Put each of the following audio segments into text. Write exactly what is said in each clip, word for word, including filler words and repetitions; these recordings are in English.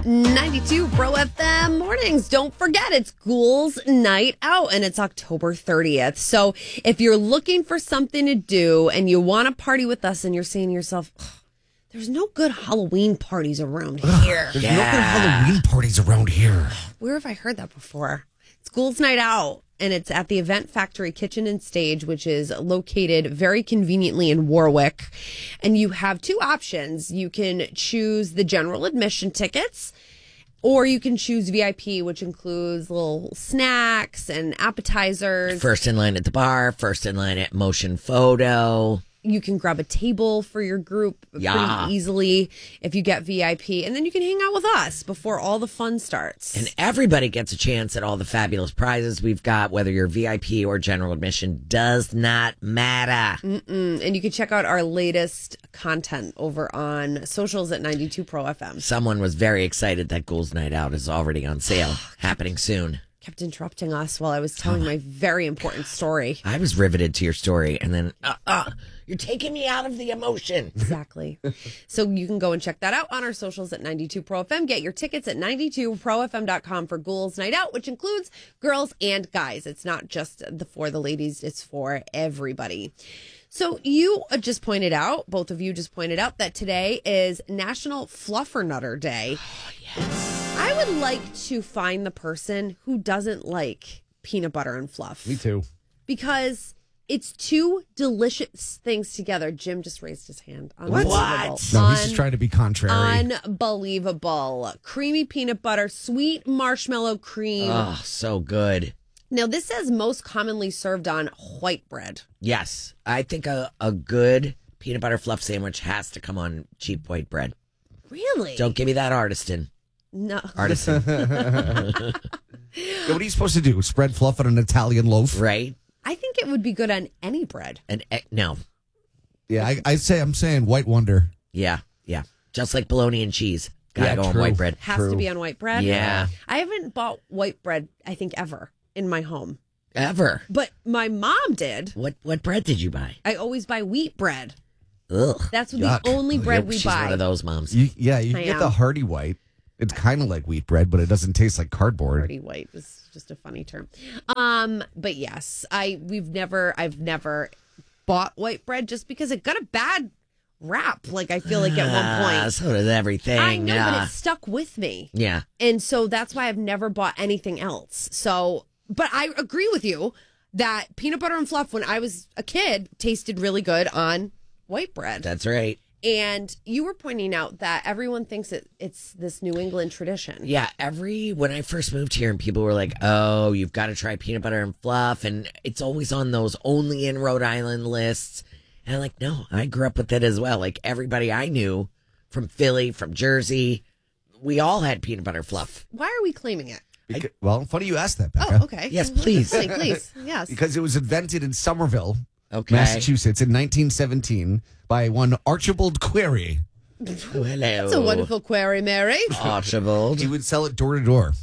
ninety-two Pro F M mornings. Don't forget, it's Ghouls Night Out, and it's October thirtieth. So if you're looking for something to do and you want to party with us and you're saying to yourself, there's no good Halloween parties around here. There's yeah. no good Halloween parties around here. Where have I heard that before? It's Ghouls Night Out, and it's at the Event Factory Kitchen and Stage, which is located very conveniently in Warwick. And you have two options. You can choose the general admission tickets, or you can choose V I P, which includes little snacks and appetizers. First in line at the bar, first in line at Motion Photo. You can grab a table for your group yeah. pretty easily if you get V I P. And then you can hang out with us before all the fun starts. And everybody gets a chance at all the fabulous prizes we've got, whether you're V I P or general admission. Does not matter. Mm-mm. And you can check out our latest content over on socials at ninety-two Pro F M. Someone was very excited that Ghouls Night Out is already on sale, happening soon. Kept interrupting us while I was telling my very important story. I was riveted to your story, and then, uh, uh, you're taking me out of the emotion. Exactly. So you can go and check that out on our socials at ninety-two Pro F M. Get your tickets at ninety-two pro f m dot com for Ghouls Night Out, which includes girls and guys. It's not just the for the ladies, it's for everybody. So you just pointed out, both of you just pointed out, that today is National Fluffernutter Day. Oh, yes. I would like to find the person who doesn't like peanut butter and fluff. Me too. Because it's two delicious things together. Jim just raised his hand. What? No, he's just trying to be contrary. Unbelievable. Creamy peanut butter, sweet marshmallow cream. Oh, so good. Now, this says most commonly served on white bread. Yes. I think a, a good peanut butter fluff sandwich has to come on cheap white bread. Really? Don't give me that artisan. No. Artisan. Yeah, what are you supposed to do? Spread fluff on an Italian loaf? Right? I think it would be good on any bread. And eh, no. Yeah, I, I say I'm saying White Wonder. Yeah, yeah. Just like bologna and cheese. Gotta Yeah, go on true. white bread. Has True. to be on white bread? Yeah. I haven't bought white bread, I think, ever in my home. Ever. But my mom did. What what bread did you buy? I always buy wheat bread. Ugh. That's Yuck. the only bread we She's buy. one of those moms. You, yeah, you can I get am. the Hearty White. It's kind of like wheat bread, but it doesn't taste like cardboard. Pretty white is just a funny term. Um, but yes, I we've never I've never bought white bread just because it got a bad rap. Like I feel like at one Ah, point. so does everything. I know, yeah. but it stuck with me. Yeah. And so that's why I've never bought anything else. So, but I agree with you that peanut butter and fluff when I was a kid tasted really good on white bread. That's right. And you were pointing out that everyone thinks it, it's this New England tradition. Yeah, every when I first moved here and people were like, "Oh, you've got to try peanut butter and fluff," and it's always on those only in Rhode Island lists. And I'm like, no, I grew up with it as well. Like everybody I knew from Philly, from Jersey, we all had peanut butter fluff. Why are we claiming it? Beca- well, funny you asked that, Becca. Oh, okay. Yes, please. Please, please. Yes. Because it was invented in Somerville, Okay. Massachusetts in nineteen seventeen by one Archibald Query. Oh, hello. That's a wonderful query, Mary. Archibald. He would sell it door to door.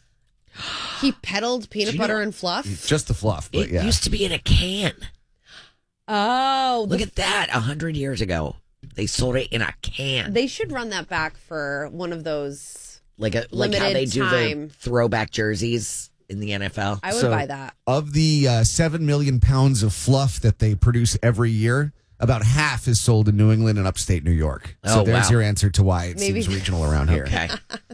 He peddled peanut Do you butter know- and fluff. Just the fluff, but It yeah. used to be in a can. Oh, Look the- at that. A hundred years ago, they sold it in a can. they should run that back for one of those. like a like how limited they do time. the throwback jerseys in the N F L. I would So- buy that. Of the uh, seven million pounds of fluff that they produce every year, about half is sold in New England and upstate New York. So Oh, there's wow. your answer to why it Maybe- seems regional around here. Okay.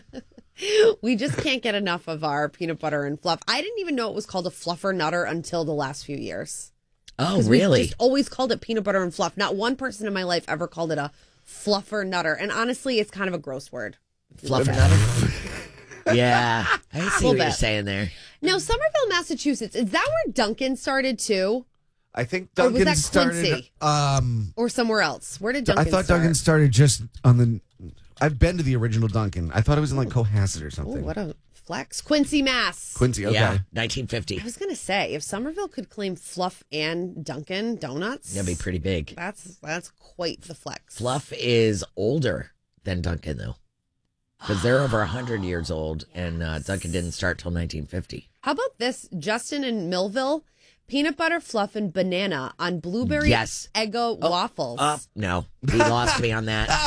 We just can't get enough of our peanut butter and fluff. I didn't even know it was called a fluffer nutter until the last few years. Oh, 'Cause we've really? just always called it peanut butter and fluff. Not one person in my life ever called it a fluffer nutter. And honestly, it's kind of a gross word. Fluffernutter. Yeah, I see Little what you're bit. saying there. Now, Somerville, Massachusetts, is that where Duncan started too? I think Or was Duncan that started. Quincy? Um, Or somewhere else? Where did I Duncan thought start? Duncan started just on the. I've been to the original Duncan. I thought it was in like Cohasset or Ooh, something. what a flex. Quincy, Mass. Quincy, okay. Yeah, nineteen fifty. I was going to say, if Somerville could claim Fluff and Dunkin' Donuts, That'd be pretty big. that's that's quite the flex. Fluff is older than Duncan, though, because they're over one hundred years old, and uh, Duncan didn't start till nineteen fifty. How about this? Justin in Millville, peanut butter fluff and banana on blueberry Yes. Eggo waffles. Uh, no, he lost me on that.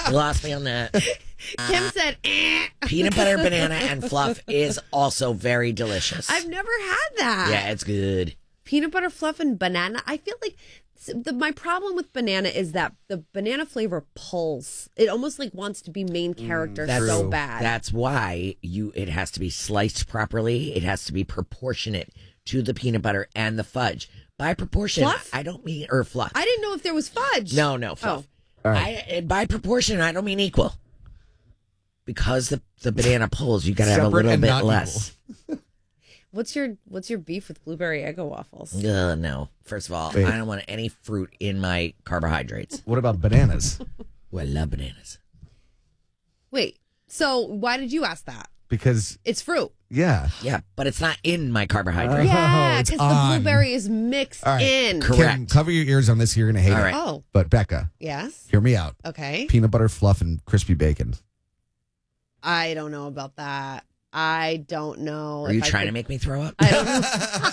You lost me on that. Kim said, eh. Peanut butter, banana, and fluff is also very delicious. I've never had that. Yeah, it's good. Peanut butter fluff and banana. I feel like the, my problem with banana is that the banana flavor pulls. It almost like wants to be main character That's so bad. That's why you. It has to be sliced properly. It has to be proportionate to the peanut butter and the fudge. By proportion, Fluff? I don't mean or fluff. I didn't know if there was fudge. No, no fluff. Oh. All right. I, by proportion, I don't mean equal. Because the the banana pulls, you got to have a Separate little and bit not less. What's your What's your beef with blueberry Eggo waffles? Uh, no. First of all, Wait. I don't want any fruit in my carbohydrates. What about bananas? Well, I love bananas. Wait. So why did you ask that? Because, It's fruit. yeah. Yeah, but it's not in my carbohydrate. Yeah, it's because the on. blueberry is mixed All right. in. Correct. Kim, cover your ears on this. You're going to hate All it. right. Oh, But Becca, yes. hear me out. Okay. Peanut butter fluff and crispy bacon. I don't know about that. I don't know. Are you trying to make me throw up? I don't know.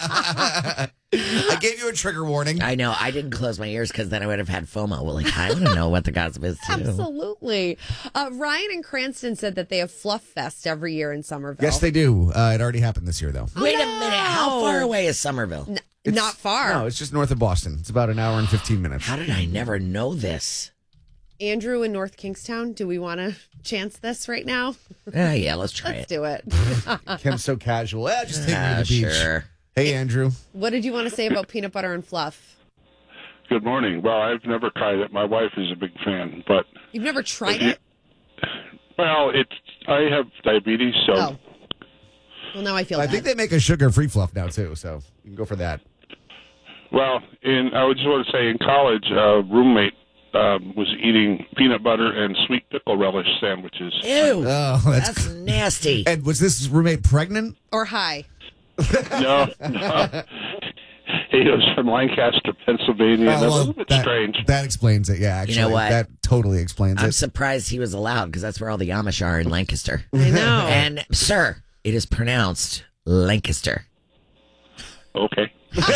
I gave you a trigger warning. I know. I didn't close my ears because then I would have had FOMO. Well, like, I want to know what the gossip is, too. Absolutely. Uh, Ryan and Cranston said that they have Fluff Fest every year in Somerville. Yes, they do. Uh, it already happened this year, though. Wait a no. minute. How far away is Somerville? N- It's- not far. No, it's just north of Boston. It's about an hour and fifteen minutes. How did I never know this? Andrew in North Kingstown, do we want to chance this right now? Ah, yeah, let's try Let's it. do it. Kim's so casual. Eh, just take me Ah, to the beach. sure. Hey, Andrew. What did you want to say about peanut butter and fluff? Good morning. Well, I've never tried it. My wife is a big fan, but You've never tried you- it? well, it's I have diabetes, so Oh. Well, now I feel I bad. think they make a sugar-free fluff now, too, so you can go for that. well. In I would just want to say, in college, a roommate um, was eating peanut butter and sweet pickle relish sandwiches. Ew. Oh, that's... That's nasty. And was this roommate pregnant? Or high. no, no. He was from Lancaster, Pennsylvania. Oh, That's a well, little bit that, strange. That explains it, yeah, actually. You know what? That totally explains I'm it. surprised he was allowed because that's where all the Amish are in Lancaster. I know. And, sir, it is pronounced Lancaster. Okay.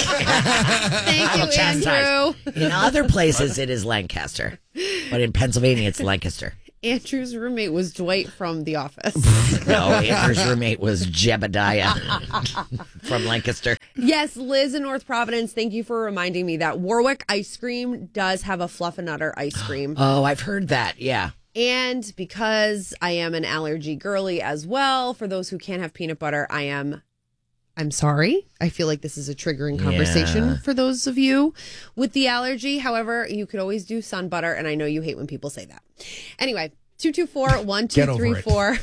Thank I will you, chastise. Andrew. In other places, it is Lancaster. But in Pennsylvania, it's Lancaster. Andrew's roommate was Dwight from The Office. No, Andrew's roommate was Jebediah from Lancaster. Yes, Liz in North Providence, thank you for reminding me that Warwick ice cream does have a Fluff and Nutter ice cream. Oh, I've heard that. Yeah. And because I am an allergy girly as well, for those who can't have peanut butter, I am I'm sorry. I feel like this is a triggering conversation Yeah. for those of you with the allergy. However, you could always do sun butter, and I know you hate when people say that. Anyway, two two four, one two three four.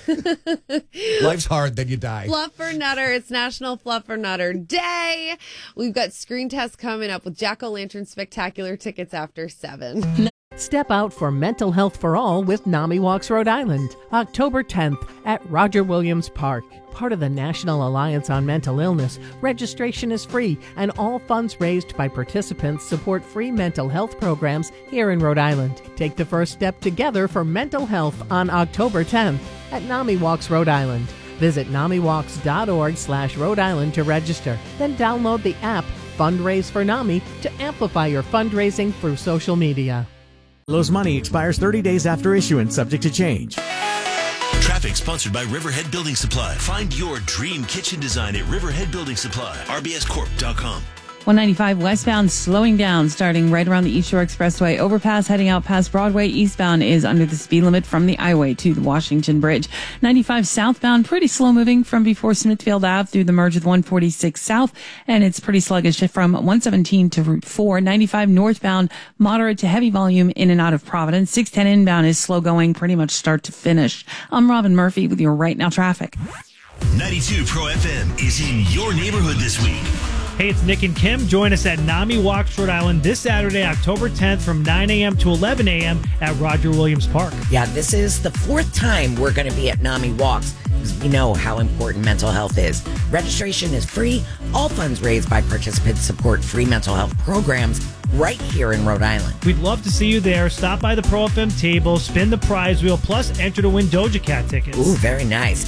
Life's hard, then you die. Fluff or Nutter. It's National Fluff or Nutter Day. We've got screen tests coming up with Jack-O-Lantern Spectacular tickets after seven. Step out for mental health for all with NAMI Walks Rhode Island, October tenth at Roger Williams Park. Part of the National Alliance on Mental Illness, registration is free and all funds raised by participants support free mental health programs here in Rhode Island. Take the first step together for mental health on October tenth at NAMI Walks Rhode Island. Visit namiwalks.org slash Rhode Island to register. Then download the app Fundraise for NAMI to amplify your fundraising through social media. Lowe's money expires thirty days after issuance, subject to change. Traffic sponsored by Riverhead Building Supply. Find your dream kitchen design at Riverhead Building Supply. R B S corp dot com. one ninety-five westbound slowing down, starting right around the East Shore Expressway overpass, heading out past Broadway. Eastbound is under the speed limit from the I-Way to the Washington Bridge. ninety-five southbound, pretty slow moving from before Smithfield Ave through the merge with one forty-six South, and it's pretty sluggish from one seventeen to Route four. ninety-five northbound, moderate to heavy volume in and out of Providence. six ten inbound is slow going pretty much start to finish. I'm Robin Murphy with your Right Now traffic. ninety-two Pro F M is in your neighborhood this week. Hey, it's Nick and Kim. Join us at NAMI Walks Rhode Island this Saturday, October tenth from nine a.m. to eleven a.m. at Roger Williams Park. Yeah, this is the fourth time we're going to be at NAMI Walks because we know how important mental health is. Registration is free. All funds raised by participants support free mental health programs right here in Rhode Island. We'd love to see you there. Stop by the Pro F M table, spin the prize wheel, plus enter to win Doja Cat tickets. Ooh, very nice.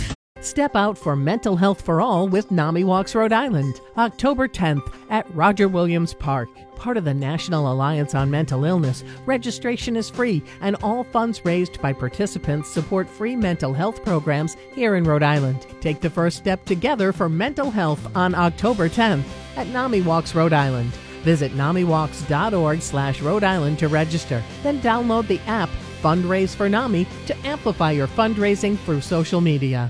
Step out for mental health for all with NAMI Walks Rhode Island, October tenth at Roger Williams Park. Part of the National Alliance on Mental Illness, registration is free, and all funds raised by participants support free mental health programs here in Rhode Island. Take the first step together for mental health on October tenth at NAMI Walks Rhode Island. Visit namiwalks.org slash Rhode Island to register. Then download the app Fundraise for NAMI to amplify your fundraising through social media.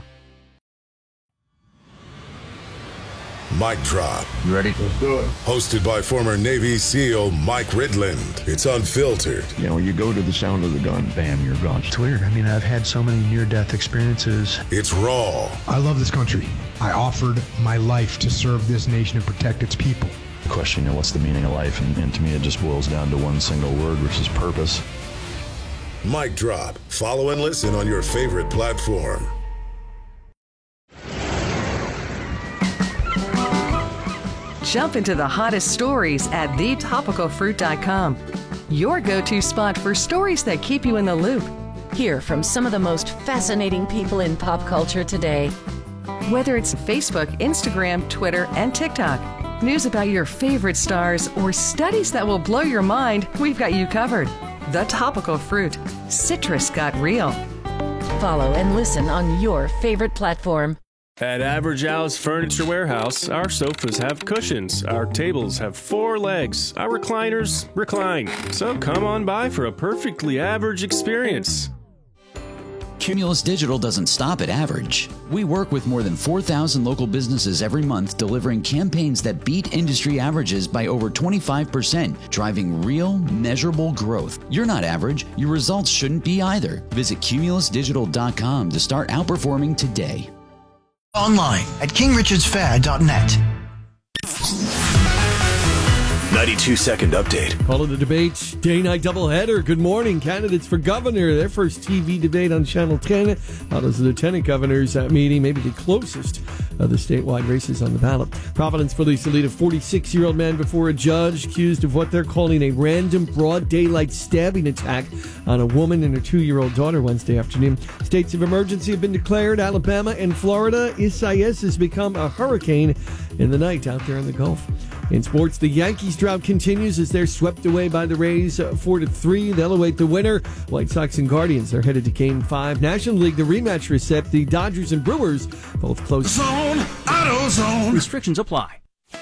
Mic Drop. You ready? Let's do it. Hosted by former Navy SEAL Mike Ridland. It's unfiltered. You know, you go to the sound of the gun, bam, you're gone. It's weird. I mean, I've had so many near-death experiences. It's raw. I love this country. I offered my life to serve this nation and protect its people. Question, you know, what's the meaning of life? And, and to me, it just boils down to one single word, which is purpose. Mic Drop. Follow and listen on your favorite platform. Jump into the hottest stories at the topical fruit dot com. Your go-to spot for stories that keep you in the loop. Hear from some of the most fascinating people in pop culture today. Whether it's Facebook, Instagram, Twitter, and TikTok, news about your favorite stars, or studies that will blow your mind, we've got you covered. The Topical Fruit. Citrus got real. Follow and listen on your favorite platform. At Average Al's Furniture Warehouse, our sofas have cushions, our tables have four legs, our recliners recline. So come on by for a perfectly average experience. Cumulus Digital doesn't stop at average. We work with more than four thousand local businesses every month, delivering campaigns that beat industry averages by over twenty-five percent, driving real, measurable growth. You're not average. Your results shouldn't be either. Visit cumulus digital dot com to start outperforming today. Online at king richards fair dot net. ninety-two second update. Call it a debate. Day-night doubleheader. Good morning. Candidates for governor. Their first T V debate on Channel ten. How does the lieutenant governor's uh, meeting, maybe the closest of the statewide races on the ballot. Providence released the lead of forty-six-year-old man before a judge accused of what they're calling a random broad daylight stabbing attack on a woman and her two-year-old daughter Wednesday afternoon. States of emergency have been declared. Alabama and Florida. Isaias has become a hurricane in the night out there in the Gulf. In sports, the Yankees drought continues as they're swept away by the Rays uh, four to three. They'll await the winner. White Sox and Guardians are headed to Game five. National League, the rematch is set. The Dodgers and Brewers both close. Zone, auto zone. Restrictions apply.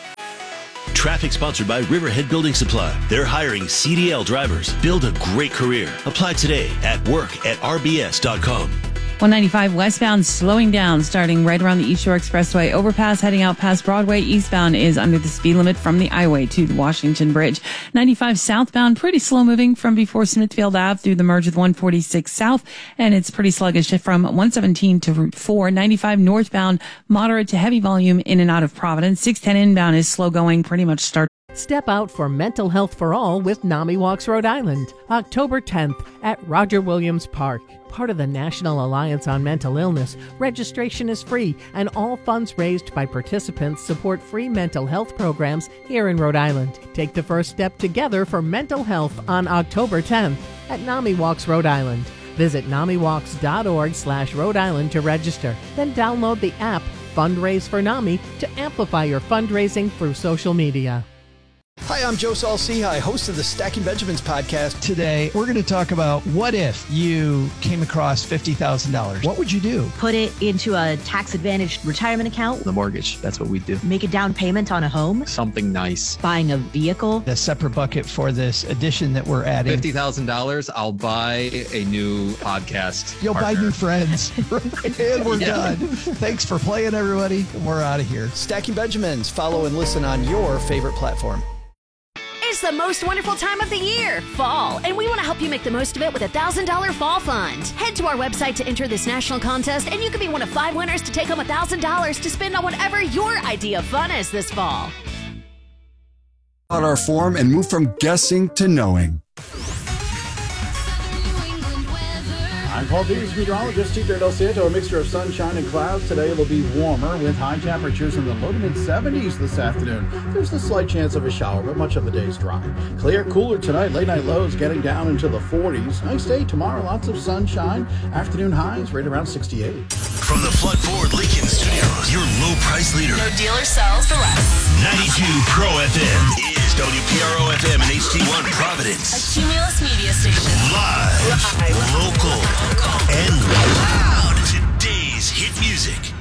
Traffic sponsored by Riverhead Building Supply. They're hiring C D L drivers. Build a great career. Apply today at work at r b s dot com. one ninety-five westbound slowing down starting right around the East Shore Expressway overpass heading out past Broadway. Eastbound is under the speed limit from the I-Way to the Washington Bridge. ninety-five southbound pretty slow moving from before Smithfield Ave through the merge with one forty-six South, and it's pretty sluggish from one seventeen to Route four. ninety-five northbound moderate to heavy volume in and out of Providence. six ten inbound is slow going, pretty much start. Step out for mental health for all with NAMI Walks Rhode Island, October tenth at Roger Williams Park. Part of the National Alliance on Mental Illness, registration is free, and all funds raised by participants support free mental health programs here in Rhode Island. Take the first step together for mental health on October tenth at NAMI Walks Rhode Island. Visit namiwalks.org slash Rhode Island to register. Then download the app Fundraise for NAMI to amplify your fundraising through social media. Hi, I'm Joe Saul-Sehy, host of the Stacking Benjamins podcast. Today, we're going to talk about what if you came across fifty thousand dollars. What would you do? Put it into a tax-advantaged retirement account. The mortgage, that's what we do. Make a down payment on a home. Something nice. Buying a vehicle. A separate bucket for this addition that we're adding. fifty thousand dollars, I'll buy a new podcast You'll partner. buy new friends. And we're Yeah. done. Thanks for playing, everybody. We're out of here. Stacking Benjamins. Follow and listen on your favorite platform. It's the most wonderful time of the year, fall, and we want to help you make the most of it with a one thousand dollars Fall Fund. Head to our website to enter this national contest, and you could be one of five winners to take home one thousand dollars to spend on whatever your idea of fun is this fall. On our form and move from guessing to knowing. I'm Paul Peters, meteorologist. Teacher Del Santo. A mixture of sunshine and clouds. Today it'll be warmer with high temperatures in the low to mid seventies this afternoon. There's a slight chance of a shower, but much of the day's dry. Clear, cooler tonight. Late night lows getting down into the forties. Nice day tomorrow. Lots of sunshine. Afternoon highs right around sixty-eight. From the Flood Ford Lincoln Studios, your low price leader. No dealer sells for less. ninety-two Pro F M is W P R O F M and H T one Providence. A Cumulus media station. Live, Live. local, local, and loud. Today's hit music.